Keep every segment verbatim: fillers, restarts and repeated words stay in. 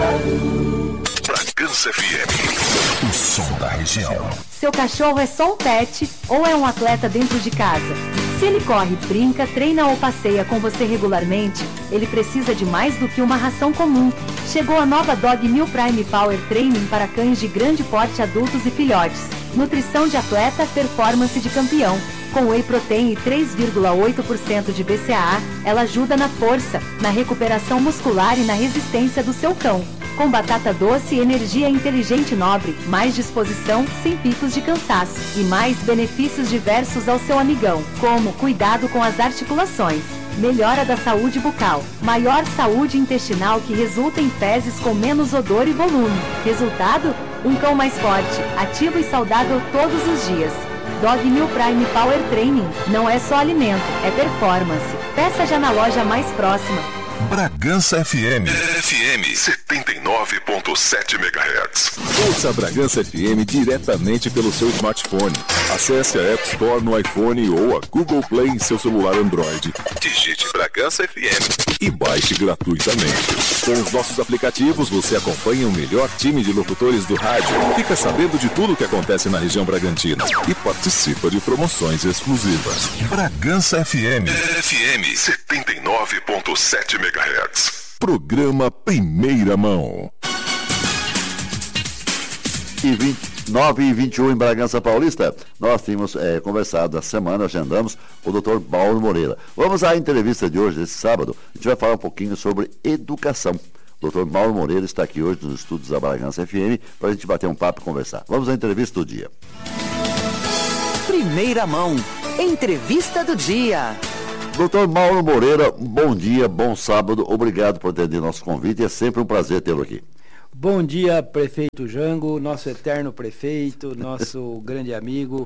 Bragança F M, o som da região. Seu cachorro é só um pet ou é um atleta dentro de casa? Se ele corre, brinca, treina ou passeia com você regularmente, ele precisa de mais do que uma ração comum. Chegou a nova Dog Meal Prime Power Training para cães de grande porte, adultos e filhotes. Nutrição de atleta, performance de campeão. Com whey protein e três vírgula oito por cento de B C A A, ela ajuda na força, na recuperação muscular e na resistência do seu cão. Com batata doce e energia inteligente nobre, mais disposição, sem picos de cansaço. E mais benefícios diversos ao seu amigão, como cuidado com as articulações, melhora da saúde bucal, maior saúde intestinal que resulta em fezes com menos odor e volume. Resultado? Um cão mais forte, ativo e saudável todos os dias. Dog Meal Prime Power Training não é só alimento, é performance. Peça já na loja mais próxima. Bragança F M. F M setenta e nove ponto sete megahertz. Ouça a Bragança F M diretamente pelo seu smartphone. Acesse a App Store no iPhone ou a Google Play em seu celular Android. Digite Bragança F M e baixe gratuitamente. Com os nossos aplicativos, você acompanha o melhor time de locutores do rádio, fica sabendo de tudo o que acontece na região Bragantina e participa de promoções exclusivas. Bragança F M. F M setenta e nove ponto sete megahertz. Programa Primeira Mão. E vinte, nove e vinte e um em Bragança Paulista, nós tínhamos é, conversado a semana, agendamos com o doutor Mauro Moreira. Vamos à entrevista de hoje, desse sábado. A gente vai falar um pouquinho sobre educação. O doutor Mauro Moreira está aqui hoje nos estúdios da Bragança F M para a gente bater um papo e conversar. Vamos à entrevista do dia. Primeira Mão, entrevista do dia. doutor Mauro Moreira, bom dia, bom sábado, obrigado por atender nosso convite, é sempre um prazer tê-lo aqui. Bom dia, prefeito Jango, nosso eterno prefeito, nosso grande amigo,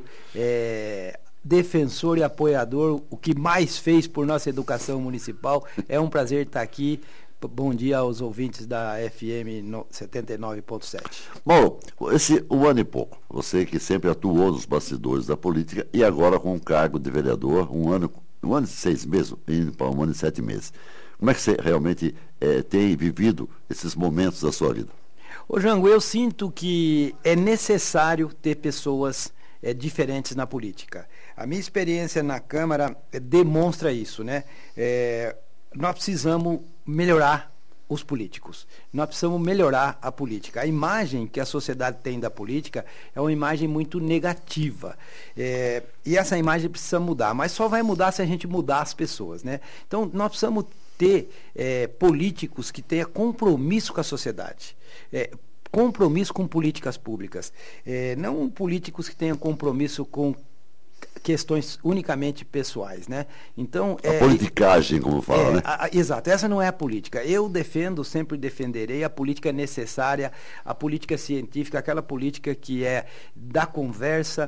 é, defensor e apoiador, o que mais fez por nossa educação municipal. É um prazer estar aqui. Bom dia aos ouvintes da F M setenta e nove ponto sete. Mauro, esse um ano e pouco, você que sempre atuou nos bastidores da política e agora com o cargo de vereador, um ano, um ano e seis meses, indo para um ano e sete meses. Como é que você realmente é, tem vivido esses momentos da sua vida? Ô Jango, eu sinto que é necessário ter pessoas é, diferentes na política. A minha experiência na Câmara é, demonstra isso, né? É, nós precisamos melhorar os políticos. Nós precisamos melhorar a política. A imagem que a sociedade tem da política é uma imagem muito negativa. É, e essa imagem precisa mudar, mas só vai mudar se a gente mudar as pessoas, né? Então, nós precisamos ter é, políticos que tenham compromisso com a sociedade, é, compromisso com políticas públicas, é, não políticos que tenham compromisso com questões unicamente pessoais, né? Então, a é, politicagem, como fala, é, né? A, a, exato, essa não é a política. Eu defendo, sempre defenderei a política necessária, a política científica, aquela política que é da conversa,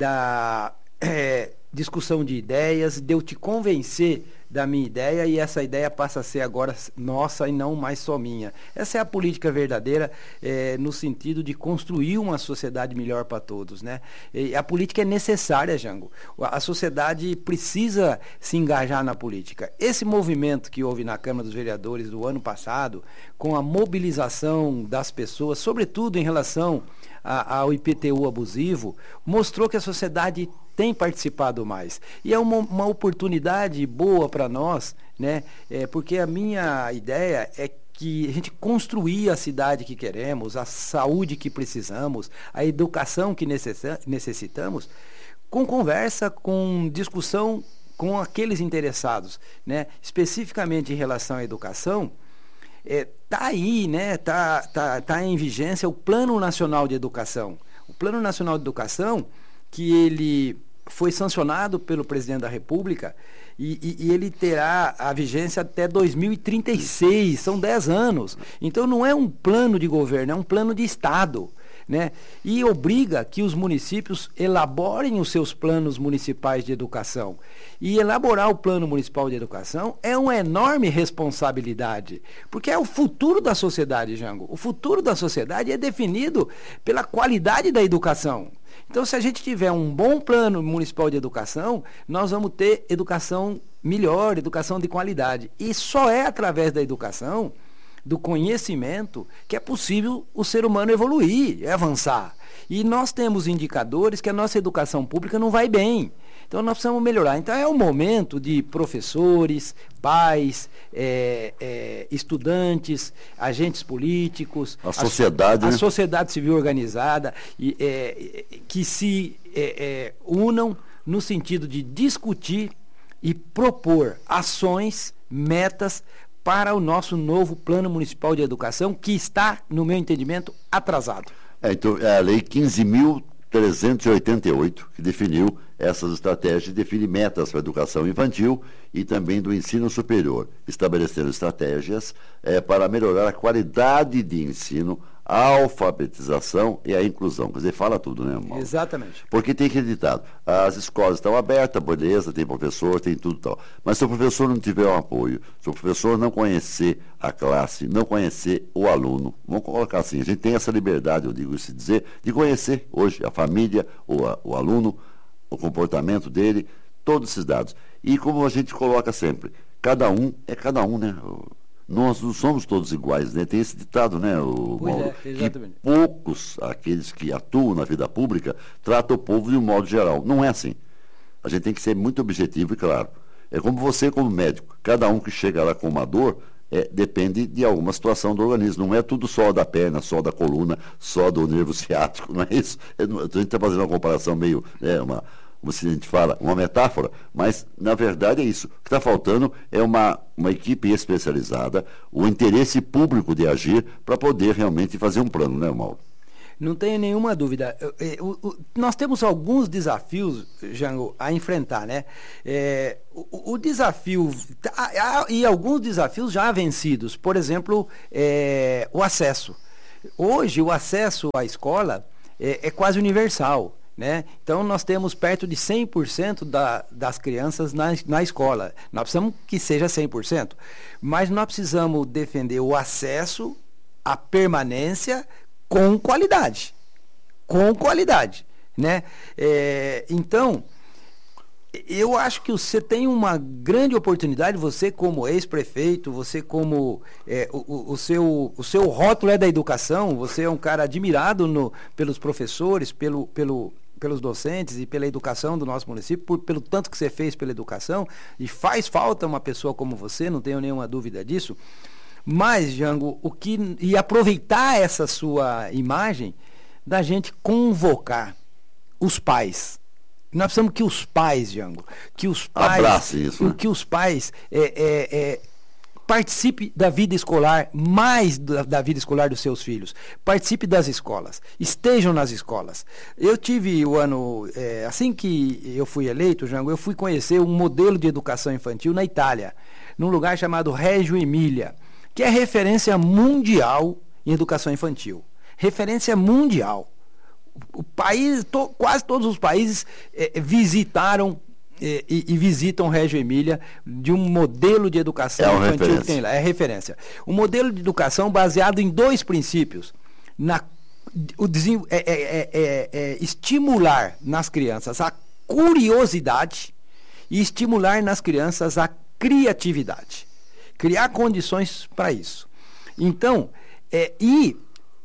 da é, discussão de ideias, de eu te convencer da minha ideia e essa ideia passa a ser agora nossa e não mais só minha. Essa é a política verdadeira, é, no sentido de construir uma sociedade melhor para todos, né? E a política é necessária, Jango. A sociedade precisa se engajar na política. Esse movimento que houve na Câmara dos Vereadores do ano passado, com a mobilização das pessoas, sobretudo em relação a, ao I P T U abusivo, mostrou que a sociedade tem participado mais. E é uma, uma oportunidade boa para nós, né? É, porque a minha ideia é que a gente construir a cidade que queremos, a saúde que precisamos, a educação que necessitamos, com conversa, com discussão com aqueles interessados, né? Especificamente em relação à educação, é, tá aí, né? Tá, tá, tá em vigência o Plano Nacional de Educação. O Plano Nacional de Educação, que ele foi sancionado pelo presidente da República e, e, e ele terá a vigência até dois mil e trinta e seis, são dez anos. Então não é um plano de governo, é um plano de Estado, né? E obriga que os municípios elaborem os seus planos municipais de educação. E elaborar o plano municipal de educação é uma enorme responsabilidade, porque é o futuro da sociedade, Jango. O futuro da sociedade é definido pela qualidade da educação. Então, se a gente tiver um bom plano municipal de educação, nós vamos ter educação melhor, educação de qualidade. E só é através da educação do conhecimento que é possível o ser humano evoluir, avançar. E nós temos indicadores que a nossa educação pública não vai bem. Então nós precisamos melhorar. Então é o momento de professores, pais, é, é, estudantes, agentes políticos, a sociedade, a, né? a sociedade civil organizada, e, é, que se é, é, unam no sentido de discutir e propor ações, metas para o nosso novo Plano Municipal de Educação, que está, no meu entendimento, atrasado. É, então, é a Lei quinze mil trezentos e oitenta e oito, que definiu essas estratégias, define metas para a educação infantil e também do ensino superior, estabelecendo estratégias é, para melhorar a qualidade de ensino, a alfabetização e a inclusão. Quer dizer, fala tudo, né, Mauro? Exatamente. Porque tem acreditado, as escolas estão abertas, beleza, tem professor, tem tudo e tal. Mas se o professor não tiver um apoio, se o professor não conhecer a classe, não conhecer o aluno, vamos colocar assim, a gente tem essa liberdade, eu digo isso dizer, de conhecer hoje a família, o, a, o aluno, o comportamento dele, todos esses dados. E como a gente coloca sempre, cada um é cada um, né? Nós não somos todos iguais, né? Tem esse ditado, né, o Pois Mauro? é, exatamente. Que poucos, aqueles que atuam na vida pública, tratam o povo de um modo geral. Não é assim. A gente tem que ser muito objetivo e claro. É como você, como médico. Cada um que chega lá com uma dor, é, depende de alguma situação do organismo. Não é tudo só da perna, só da coluna, só do nervo ciático, não é isso? É, a gente está fazendo uma comparação meio, é, uma... como se a gente fala, uma metáfora, mas na verdade é isso. O que está faltando é uma, uma equipe especializada, o interesse público de agir para poder realmente fazer um plano, né, Mauro? Não tenho nenhuma dúvida. Nós temos alguns desafios, Jango, a enfrentar, né? É, o, o desafio, e alguns desafios já vencidos, por exemplo, é, o acesso. Hoje, o acesso à escola é, é quase universal. Né? Então nós temos perto de cem por cento da, das crianças na, na escola. Nós precisamos que seja cem por cento, mas nós precisamos defender o acesso, a permanência com qualidade. Com qualidade. Né? É, então, eu acho que você tem uma grande oportunidade, você como ex-prefeito, você como é, o, o, seu, o seu rótulo é da educação, você é um cara admirado no, pelos professores, pelo, pelo pelos docentes e pela educação do nosso município, por, pelo tanto que você fez pela educação, e faz falta uma pessoa como você, não tenho nenhuma dúvida disso. Mas, Jango, o que, e aproveitar essa sua imagem da gente convocar os pais. Nós precisamos que os pais, Jango, que os pais, abrace isso, né? que os pais é, é, é, participe da vida escolar, mais da, da vida escolar dos seus filhos. Participe das escolas. Estejam nas escolas. Eu tive o ano, é, assim que eu fui eleito, Jango, eu fui conhecer um modelo de educação infantil na Itália, num lugar chamado Reggio Emília, que é referência mundial em educação infantil. Referência mundial. O país, to, quase todos os países é, visitaram E, e, e visitam Reggio Emília de um modelo de educação é infantil referência. que tem lá, é referência. Um modelo de educação baseado em dois princípios. Na, o desem, é, é, é, é, estimular nas crianças a curiosidade e estimular nas crianças a criatividade. Criar condições para isso. Então, é, e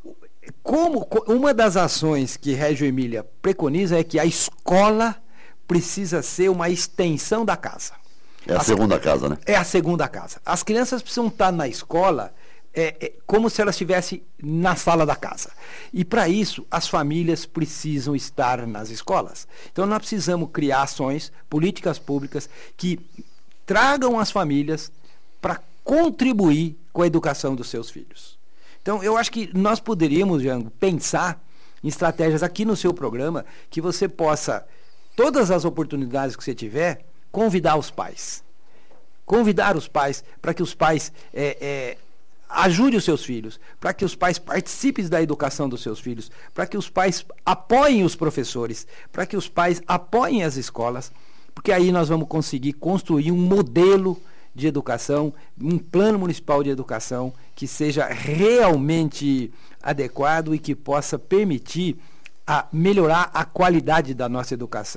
como uma das ações que Reggio Emília preconiza é que a escola precisa ser uma extensão da casa. É a As, segunda casa, né? É a segunda casa. As crianças precisam estar na escola é, é, como se elas estivessem na sala da casa. E para isso, as famílias precisam estar nas escolas. Então nós precisamos criar ações, políticas públicas que tragam as famílias para contribuir com a educação dos seus filhos. Então eu acho que nós poderíamos, Jango, pensar em estratégias aqui no seu programa que você possa, todas as oportunidades que você tiver, convidar os pais. Convidar os pais para que os pais é, é, ajudem os seus filhos, para que os pais participem da educação dos seus filhos, para que os pais apoiem os professores, para que os pais apoiem as escolas, porque aí nós vamos conseguir construir um modelo de educação, um plano municipal de educação que seja realmente adequado e que possa permitir a melhorar a qualidade da nossa educação.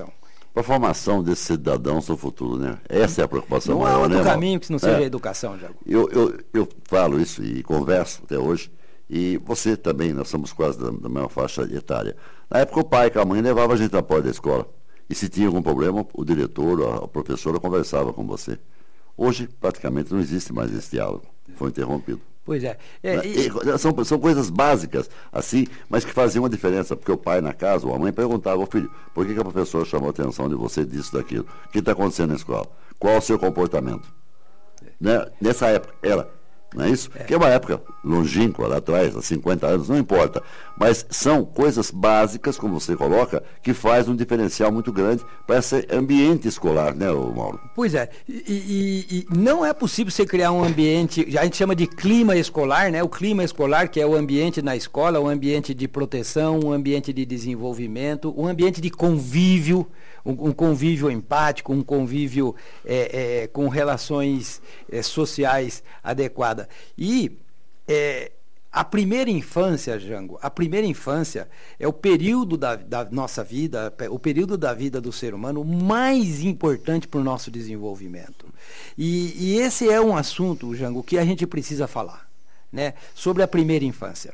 para a formação desses cidadãos do futuro, né? Essa é a preocupação não maior, há outro né, caminho que não seja é. a educação, Jago. Eu, eu, eu falo isso e converso até hoje, e você também, nós somos quase da, da mesma faixa etária. Na época o pai com a mãe levava a gente à porta da escola, e se tinha algum problema, o diretor, a, a professora conversava com você. Hoje, praticamente, não existe mais esse diálogo, foi interrompido. Pois é. é e... E, são, são coisas básicas, assim, mas que faziam uma diferença, porque o pai na casa, ou a mãe perguntava, ô filho, por que, que a professora chamou a atenção de você disso, daquilo? O que está acontecendo na escola? Qual o seu comportamento? É. Né? Nessa época, era, não é isso? É. Que é uma época longínqua, lá atrás, há cinquenta anos, não importa. Mas são coisas básicas, como você coloca, que faz um diferencial muito grande para esse ambiente escolar, né, Mauro? Pois é. E, e, e não é possível você criar um ambiente, a gente chama de clima escolar, né? O clima escolar, que é o ambiente na escola, o ambiente de proteção, o ambiente de desenvolvimento, o ambiente de convívio, um, um convívio empático, um convívio é, é, com relações é, sociais adequadas. E é, a primeira infância, Jango, a primeira infância é o período da, da nossa vida, o período da vida do ser humano mais importante para o nosso desenvolvimento. E, e esse é um assunto, Jango, que a gente precisa falar, né, sobre a primeira infância.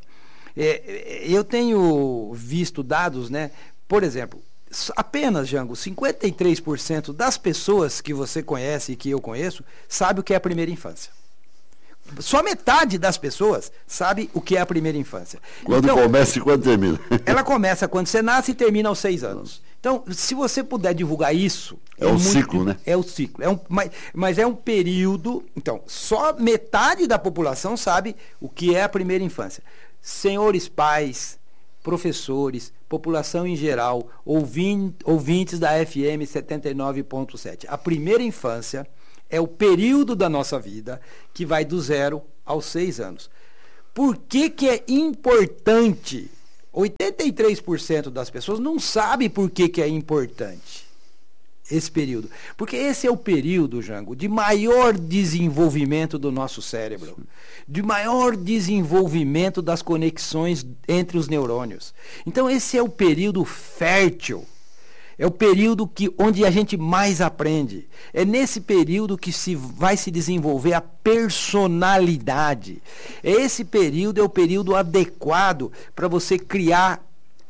É, eu tenho visto dados, né, por exemplo, apenas, Jango, cinquenta e três por cento das pessoas que você conhece e que eu conheço sabe o que é a primeira infância. Só metade das pessoas sabe o que é a primeira infância. Quando então, começa e quando termina. Ela começa quando você nasce e termina aos seis anos. Então, se você puder divulgar isso... É, é um muito, ciclo, né? É o ciclo. É um, mas, mas é um período... Então, só metade da população sabe o que é a primeira infância. Senhores pais, professores, população em geral, ouvin, ouvintes da F M setenta e nove ponto sete. A primeira infância... é o período da nossa vida que vai do zero aos seis anos. Por que que é importante? oitenta e três por cento das pessoas não sabe por que que é importante esse período. Porque esse é o período, Jango, de maior desenvolvimento do nosso cérebro, de maior desenvolvimento das conexões entre os neurônios. Então esse é o período fértil. É o período que, onde a gente mais aprende. É nesse período que se vai se desenvolver a personalidade. Esse período é o período adequado para você criar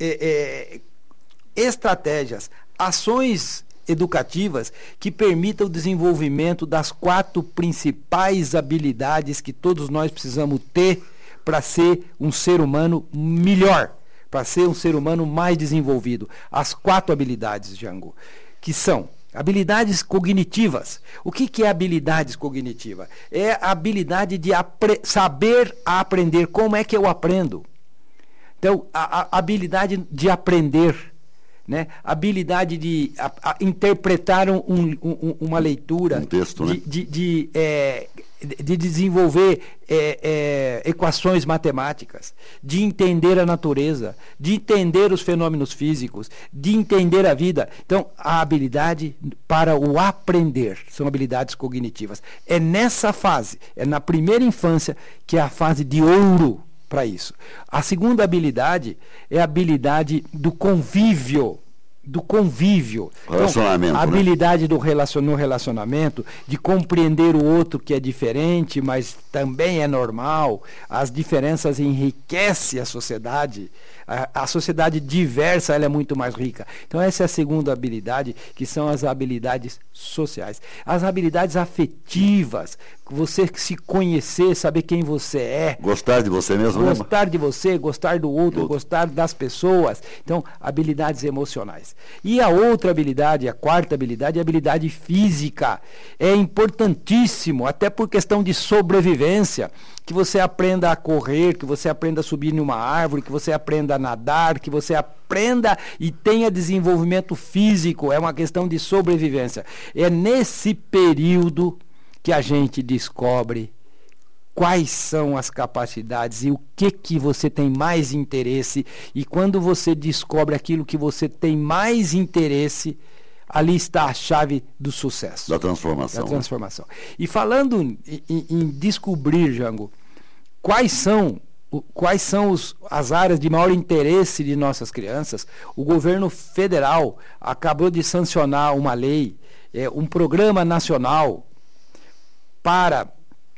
é, é, estratégias, ações educativas que permitam o desenvolvimento das quatro principais habilidades que todos nós precisamos ter para ser um ser humano melhor. Para ser um ser humano mais desenvolvido. As quatro habilidades, Jango, que são habilidades cognitivas. O que, que é habilidades cognitivas? É a habilidade de apre- saber aprender. Como é que eu aprendo? Então, a, a habilidade de aprender, né? A habilidade de a, a interpretar um, um, uma leitura, um texto, de, né? de, de, é, de desenvolver é, é, equações matemáticas, de entender a natureza, de entender os fenômenos físicos, de entender a vida. Então, a habilidade para o aprender são habilidades cognitivas. É nessa fase, é na primeira infância, que é a fase de ouro para isso. A segunda habilidade é a habilidade do convívio. Do convívio. Relacionamento, então, a habilidade né? do relacion, no relacionamento, de compreender o outro que é diferente, mas também é normal. As diferenças enriquecem a sociedade. A, a sociedade diversa ela é muito mais rica. Então essa é a segunda habilidade, que são as habilidades sociais. As habilidades afetivas, você se conhecer, saber quem você é. Gostar de você mesmo. Gostar né? de você, gostar do outro, outro, gostar das pessoas. Então, habilidades emocionais. E a outra habilidade, a quarta habilidade, é a habilidade física. É importantíssimo, até por questão de sobrevivência, que você aprenda a correr, que você aprenda a subir numa árvore, que você aprenda a nadar, que você aprenda e tenha desenvolvimento físico. É uma questão de sobrevivência. É nesse período que a gente descobre quais são as capacidades e o que que você tem mais interesse. E quando você descobre aquilo que você tem mais interesse, ali está a chave do sucesso. Da transformação. Da transformação. E falando em, em descobrir, Jango, quais são o, quais são os, as áreas de maior interesse de nossas crianças, o governo federal acabou de sancionar uma lei, é, um programa nacional para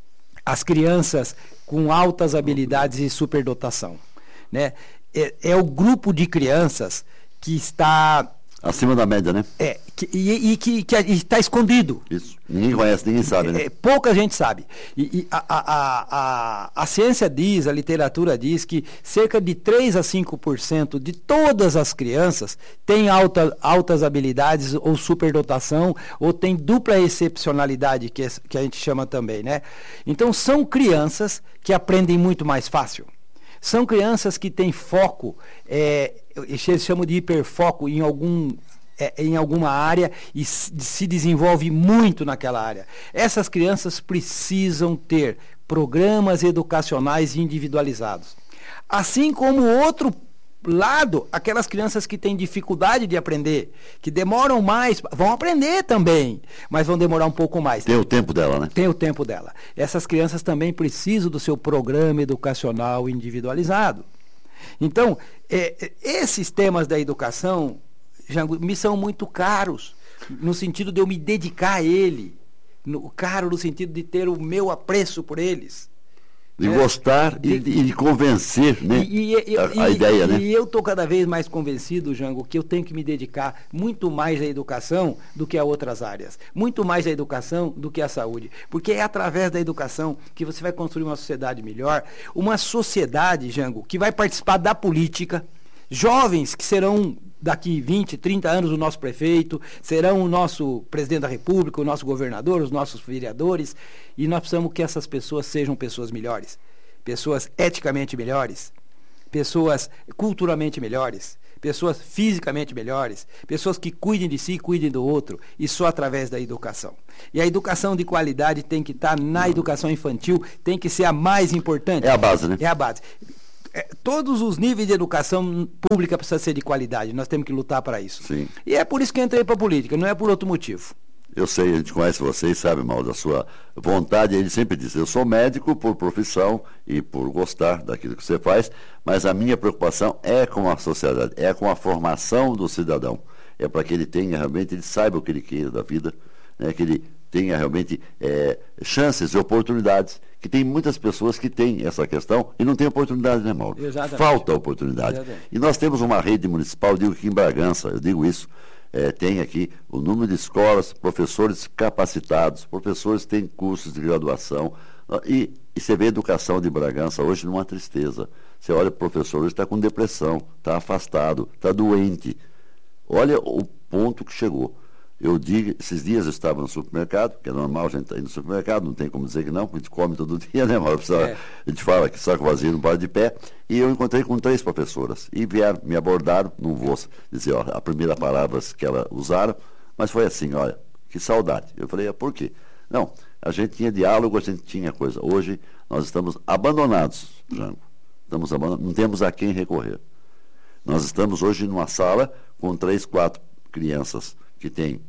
as crianças com altas habilidades e superdotação, né? É, é o grupo de crianças que está... Acima da média, né? É, que, e, e que está escondido. Isso. Ninguém conhece, ninguém sabe, né? É, pouca gente sabe. E, e a, a, a, a, a ciência diz, a literatura diz que cerca de três a cinco por cento de todas as crianças têm alta, altas habilidades ou superdotação, ou tem dupla excepcionalidade, que, é, que a gente chama também, né? Então, são crianças que aprendem muito mais fácil. São crianças que têm foco, é, eles chamam de hiperfoco em, algum, é, em alguma área e se desenvolve muito naquela área. Essas crianças precisam ter programas educacionais individualizados. Assim como o outro lado, aquelas crianças que têm dificuldade de aprender, que demoram mais, vão aprender também, mas vão demorar um pouco mais. Tem o tempo dela, né? Tem o tempo dela. Essas crianças também precisam do seu programa educacional individualizado. Então, é, esses temas da educação, Jango, me são muito caros, no sentido de eu me dedicar a ele, no, caro no sentido de ter o meu apreço por eles. De é, gostar de, e de, de convencer, né? E, e, a, e, a ideia, e, né? E eu estou cada vez mais convencido, Jango, que eu tenho que me dedicar muito mais à educação do que a outras áreas. Muito mais à educação do que à saúde. Porque é através da educação que você vai construir uma sociedade melhor. Uma sociedade, Jango, que vai participar da política. Jovens que serão, daqui vinte, trinta anos, o nosso prefeito, serão o nosso presidente da República, o nosso governador, os nossos vereadores, e nós precisamos que essas pessoas sejam pessoas melhores, pessoas eticamente melhores, pessoas culturalmente melhores, pessoas fisicamente melhores, pessoas que cuidem de si e cuidem do outro, e só através da educação. E a educação de qualidade tem que estar na educação infantil, tem que ser a mais importante. É a base, né? É a base. É, todos os níveis de educação pública precisam ser de qualidade, nós temos que lutar para isso. Sim. E é por isso que eu entrei para a política, não é por outro motivo. Eu sei, a gente conhece vocês, sabe, mal da sua vontade. Ele sempre diz, eu sou médico por profissão e por gostar daquilo que você faz, mas a minha preocupação é com a sociedade, é com a formação do cidadão. É para que ele tenha realmente, ele saiba o que ele queira da vida, né, que ele tenha realmente é, chances e oportunidades, que tem muitas pessoas que têm essa questão e não têm oportunidade, né, Mauro? Exatamente. Falta oportunidade. Exatamente. E nós temos uma rede municipal, eu digo que em Bragança, eu digo isso, é, tem aqui o número de escolas, professores capacitados, professores que têm cursos de graduação, e, e você vê a educação de Bragança hoje numa tristeza. Você olha o professor hoje está com depressão, está afastado, está doente. Olha o ponto que chegou. Eu digo, esses dias eu estava no supermercado, que é normal a gente estar tá indo no supermercado, não tem como dizer que não, porque a gente come todo dia, né, Mauro? É. A gente fala que saco vazio não para de pé. E eu encontrei com três professoras. E vieram, me abordaram, não vou dizer ó, a primeira palavra que elas usaram, mas foi assim, olha, que saudade. Eu falei, ah, por quê? Não, a gente tinha diálogo, a gente tinha coisa. Hoje nós estamos abandonados, Jango. Estamos abandonados, não temos a quem recorrer. Nós estamos hoje numa sala com três, quatro crianças que têm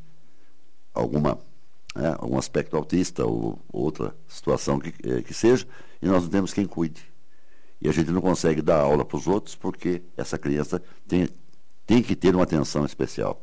alguma, né, algum aspecto autista ou outra situação que, que seja, e nós não temos quem cuide. E a gente não consegue dar aula para os outros porque essa criança tem, tem que ter uma atenção especial.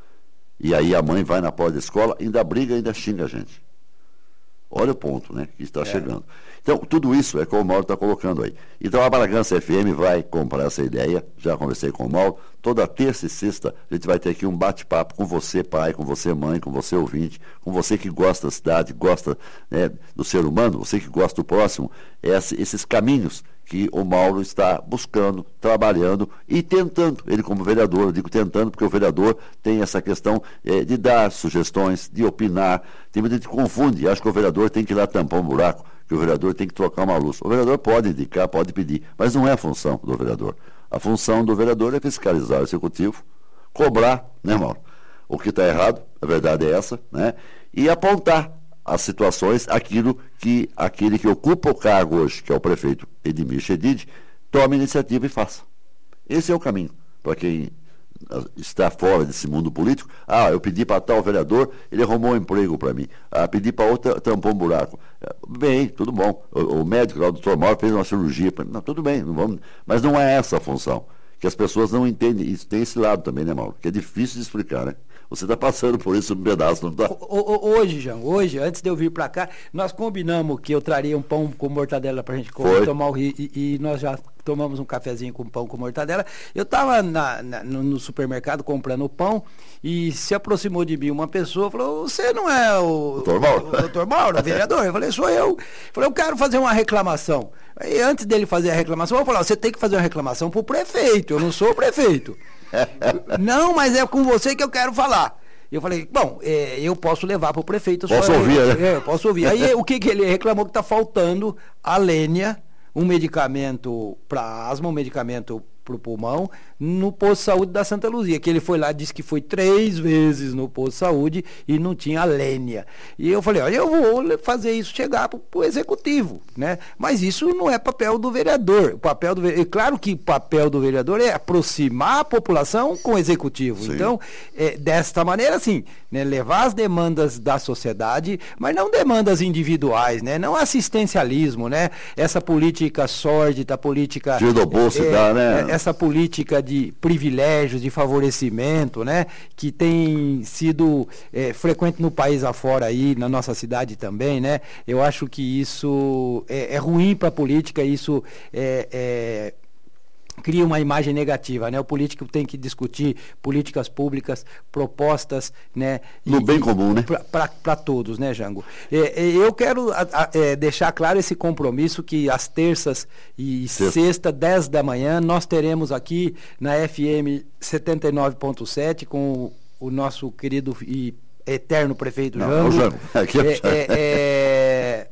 E aí a mãe vai na porta da escola, ainda briga, ainda xinga a gente. Olha o ponto, né, que está é. chegando. Então, tudo isso é como o Mauro está colocando aí. Então, a Bragança F M vai comprar essa ideia, já conversei com o Mauro, toda terça e sexta a gente vai ter aqui um bate-papo com você, pai, com você, mãe, com você, ouvinte, com você que gosta da cidade, gosta, né, do ser humano, você que gosta do próximo, esse, esses caminhos que o Mauro está buscando, trabalhando e tentando, ele como vereador, eu digo tentando, porque o vereador tem essa questão é, de dar sugestões, de opinar, tem muita gente que confunde, acha que o vereador tem que ir lá tampar um buraco, que o vereador tem que trocar uma luz. O vereador pode indicar, pode pedir, mas não é a função do vereador. A função do vereador é fiscalizar o executivo, cobrar, né, Mauro? O que está errado, a verdade é essa, né? E apontar as situações, aquilo que aquele que ocupa o cargo hoje, que é o prefeito Edmir Chedid, tome iniciativa e faça. Esse é o caminho para quem está fora desse mundo político. Ah, eu pedi para tal vereador, ele arrumou um emprego para mim. Ah, pedi para outro, tampou um buraco. Bem, tudo bom. O, o médico, o doutor Mauro, fez uma cirurgia para mim. Não, tudo bem, não vamos, mas não é essa a função. Que as pessoas não entendem isso. Tem esse lado também, né, Mauro? Que é difícil de explicar, né? Você está passando por isso um pedaço, não está? Hoje, João, hoje, antes de eu vir para cá, nós combinamos que eu traria um pão com mortadela para a gente comer, tomar o rio, e, e nós já tomamos um cafezinho com pão com mortadela. Eu estava no, no supermercado comprando o pão e se aproximou de mim uma pessoa, falou, você não é o doutor Mauro, o, o doutor Mauro, vereador? Eu falei, sou eu. Eu falei, eu quero fazer uma reclamação. Aí antes dele fazer a reclamação, eu falei, você tem que fazer uma reclamação para o prefeito, eu não sou o prefeito. Não, mas é com você que eu quero falar. Eu falei, bom, é, eu posso levar para o prefeito. Posso ouvir, né? É, eu posso ouvir. Aí o que, que ele reclamou? Que está faltando a Lênia, um medicamento para asma, um medicamento para o pulmão, no posto de saúde da Santa Luzia, que ele foi lá, disse que foi três vezes no posto de saúde e não tinha a Lênia. E eu falei, olha, eu vou fazer isso chegar para o executivo, né? Mas isso não é papel do vereador. O papel do vereador, é claro que o papel do vereador é aproximar a população com o executivo. Sim. Então, é, desta maneira, sim, né, levar as demandas da sociedade, mas não demandas individuais, né? Não assistencialismo, né? Essa política sórdida, política... Tiro do bolso, é, dá, né? Essa política de privilégios, de favorecimento, né, que tem sido é, frequente no país afora aí, na nossa cidade também, né, eu acho que isso é, é ruim para a política, isso é, é cria uma imagem negativa, né? O político tem que discutir políticas públicas, propostas, né? No e, bem comum, né? Para todos, né, Jango? É, eu quero a, a, é, deixar claro esse compromisso que às terças e sexta. sexta, dez da manhã, nós teremos aqui na F M setenta e nove ponto sete com o, o nosso querido e eterno prefeito Jango. Jango. Aqui é, é, é,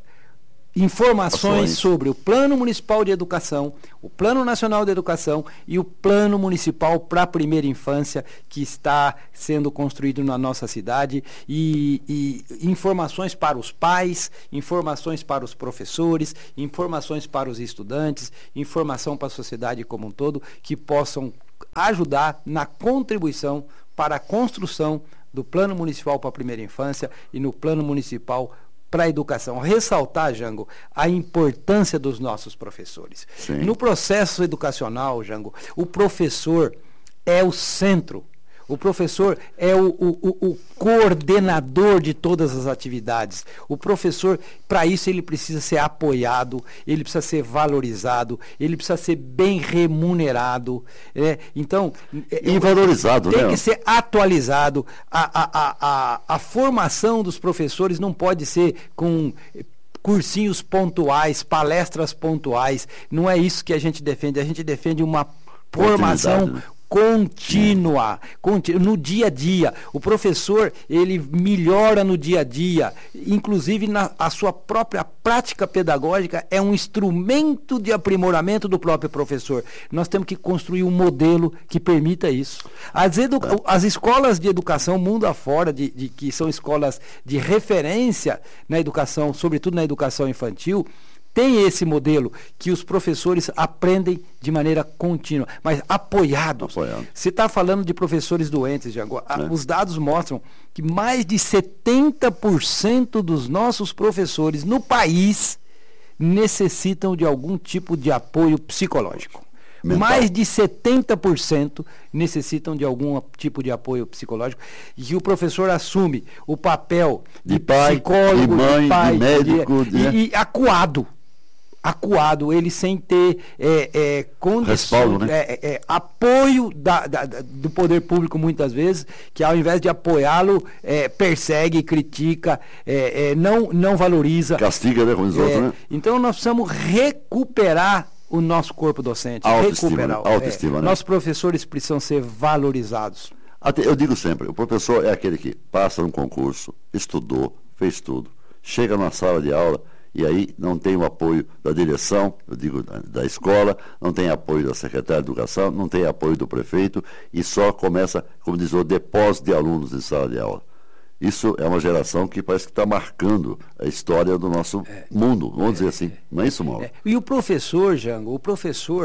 informações Ações. sobre o Plano Municipal de Educação, o Plano Nacional de Educação e o Plano Municipal para a Primeira Infância que está sendo construído na nossa cidade e, e informações para os pais, informações para os professores, informações para os estudantes, informação para a sociedade como um todo que possam ajudar na contribuição para a construção do Plano Municipal para a Primeira Infância e no Plano Municipal para a educação. Ressaltar, Jango, a importância dos nossos professores. Sim. No processo educacional, Jango, o professor é o centro. O professor é o, o, o coordenador de todas as atividades. O professor, para isso, ele precisa ser apoiado, ele precisa ser valorizado, ele precisa ser bem remunerado. Né? Então, e valorizado, tem né? que ser atualizado. A, a, a, a, a formação dos professores não pode ser com cursinhos pontuais, palestras pontuais. Não é isso que a gente defende. A gente defende uma formação né? contínua, contínua, no dia a dia. O professor, ele melhora no dia a dia, inclusive na a sua própria prática pedagógica é um instrumento de aprimoramento do próprio professor. Nós temos que construir um modelo que permita isso. As, edu as escolas de educação mundo afora, de, de, que são escolas de referência na educação, sobretudo na educação infantil, tem esse modelo que os professores aprendem de maneira contínua, mas apoiados. Apoiado. Você está falando de professores doentes, Jango. É. Os dados mostram que mais de setenta por cento dos nossos professores no país necessitam de algum tipo de apoio psicológico. Mental. Mais de setenta por cento necessitam de algum tipo de apoio psicológico e que o professor assume o papel de, de pai, psicólogo, de mãe, de, pai, de médico, de, de... E, e acuado. acuado, ele sem ter é, é, condição, né? é, é, apoio da, da, do poder público muitas vezes, que ao invés de apoiá-lo, é, persegue, critica, é, é, não, não valoriza. Castiga, né, com os é, outros, né? Então nós precisamos recuperar o nosso corpo docente. Autoestima, recuperar. Né? Autoestima, é, né? Nossos professores precisam ser valorizados. Até, eu digo sempre, o professor é aquele que passa num concurso, estudou, fez tudo, chega numa sala de aula e aí não tem o apoio da direção, eu digo da, da escola, não tem apoio da secretária de educação, não tem apoio do prefeito e só começa, como diz, o depósito de alunos em sala de aula. Isso é uma geração que parece que está marcando a história do nosso é, mundo, vamos é, dizer assim. É, não é isso, Mauro? É. E o professor, Jango, o professor,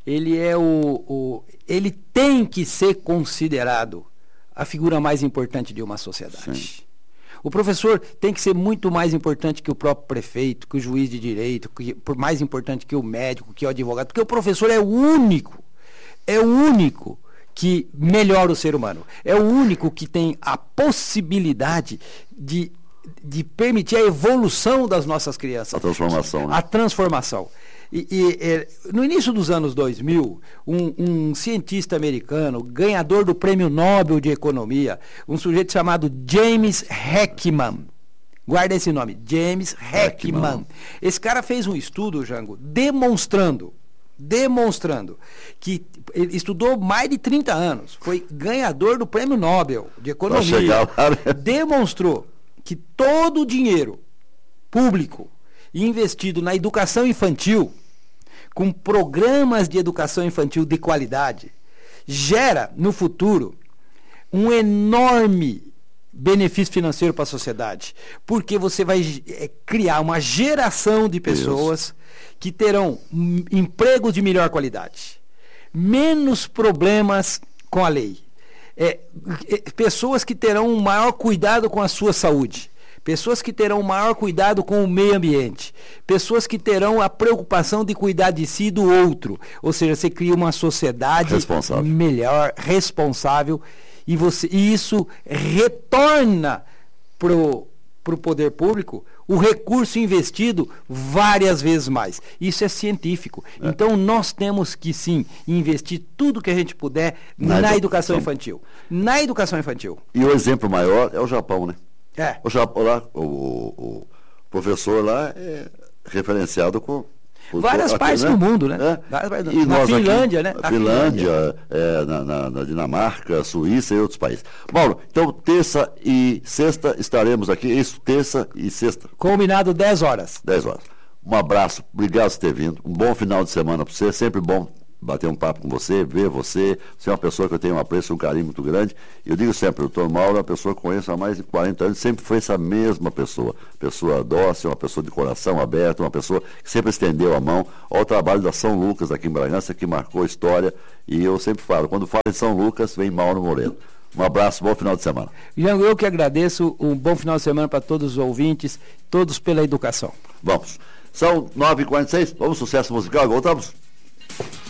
ele é o, o ele tem que ser considerado a figura mais importante de uma sociedade. Sim. O professor tem que ser muito mais importante que o próprio prefeito, que o juiz de direito, que, mais importante que o médico, que o advogado, porque o professor é o único, é o único que melhora o ser humano. É o único que tem a possibilidade de, de permitir a evolução das nossas crianças. A transformação. Né? A transformação. E, e, e, no início dos anos dois mil, um, um cientista americano, ganhador do Prêmio Nobel de Economia, um sujeito chamado James Heckman, guarda esse nome, James Heckman. Heckman. Esse cara fez um estudo, Jango, demonstrando, demonstrando que ele estudou mais de trinta anos, foi ganhador do Prêmio Nobel de Economia, chegar lá, né? Demonstrou que todo o dinheiro público investido na educação infantil, com programas de educação infantil de qualidade, gera no futuro um enorme benefício financeiro para a sociedade, porque você vai é, criar uma geração de pessoas Deus. que terão um, empregos de melhor qualidade, menos problemas com a lei, é, é, pessoas que terão um maior cuidado com a sua saúde, pessoas que terão maior cuidado com o meio ambiente, pessoas que terão a preocupação de cuidar de si e do outro. Ou seja, você cria uma sociedade responsável. melhor, responsável, e, você, e isso retorna para o poder público o recurso investido várias vezes mais. Isso é científico. É. Então, nós temos que, sim, investir tudo que a gente puder na, na educação infantil. Na educação infantil. E o exemplo maior é o Japão, né? É. O, Japão, lá, o, o professor lá é referenciado com... Várias aqui, partes né? do mundo, né? É. Várias partes do... Na Finlândia, aqui, né? Na Finlândia, Finlândia. É, na, na, na Dinamarca, Suíça e outros países. Paulo, então terça e sexta estaremos aqui, isso, terça e sexta. Combinado dez horas. dez horas. Um abraço, obrigado por ter vindo. Um bom final de semana para você, sempre bom bater um papo com você, ver você. Você é uma pessoa que eu tenho um apreço, um carinho muito grande. Eu digo sempre, o doutor Mauro é uma pessoa que eu conheço há mais de quarenta anos, sempre foi essa mesma pessoa. Pessoa dócil, uma pessoa de coração aberto, uma pessoa que sempre estendeu a mão. Olha o trabalho da São Lucas aqui em Bragança, que marcou a história. E eu sempre falo, quando falo em São Lucas, vem Mauro Moreira. Um abraço, bom final de semana. Jango, eu que agradeço, um bom final de semana para todos os ouvintes, todos pela educação. Vamos. São nove e quarenta e seis, vamos, sucesso musical, voltamos.